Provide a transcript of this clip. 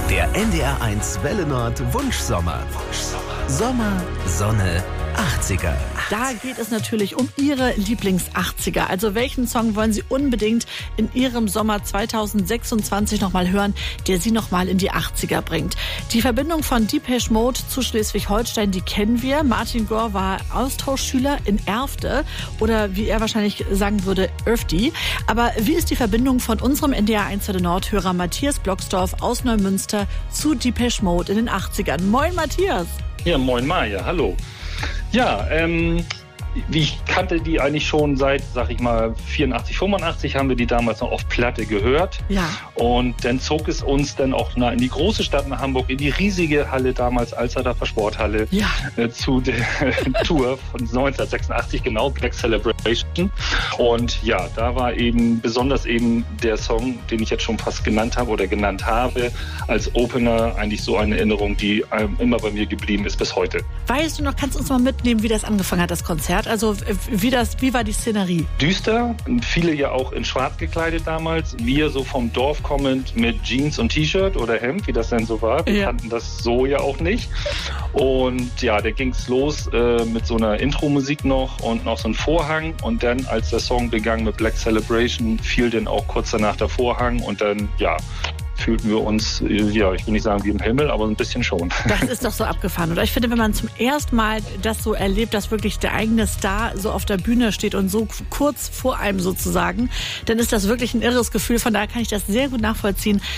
Der NDR1 Welle Nord Wunschsommer. Sommer, Sonne, 80er. Da geht es natürlich um Ihre Lieblings-80er. Also welchen Song wollen Sie unbedingt in Ihrem Sommer 2026 nochmal hören, der Sie nochmal in die 80er bringt? Die Verbindung von Depeche Mode zu Schleswig-Holstein, die kennen wir. Martin Gore war Austauschschüler in Erfde oder wie er wahrscheinlich sagen würde, Erfdi. Aber wie ist die Verbindung von unserem NDR1 Welle Nord-Hörer Matthias Blocksdorf aus Neumünster zu Depeche Mode in den 80ern? Moin Matthias! Ja, moin Maja, hallo. Ja, ich kannte die eigentlich schon seit, sag ich mal, 84, 85 haben wir die damals noch auf Platte gehört. Ja. Und dann zog es uns dann auch in die große Stadt nach Hamburg, in die riesige Halle damals, Alsterdorfer Sporthalle, zu der Tour von 1986, genau, Black Celebration. Und ja, da war eben besonders eben der Song, den ich jetzt schon fast genannt habe, als Opener eigentlich so eine Erinnerung, die immer bei mir geblieben ist bis heute. Weißt du noch, kannst du uns mal mitnehmen, wie das angefangen hat, das Konzert? Also wie war die Szenerie? Düster, viele ja auch in schwarz gekleidet damals. Wir so vom Dorf kommend mit Jeans und T-Shirt oder Hemd, wie das denn so war. Wir kannten das so ja auch nicht. Und ja, da ging's los mit so einer Intro-Musik noch und noch so ein Vorhang. Und dann, als der Song begann mit Black Celebration, fiel dann auch kurz danach der Vorhang und dann, fühlten wir uns, ich will nicht sagen wie im Himmel, aber ein bisschen schon. Das ist doch so abgefahren. Oder ich finde, wenn man zum ersten Mal das so erlebt, dass wirklich der eigene Star so auf der Bühne steht und so kurz vor einem sozusagen, dann ist das wirklich ein irres Gefühl. Von daher kann ich das sehr gut nachvollziehen.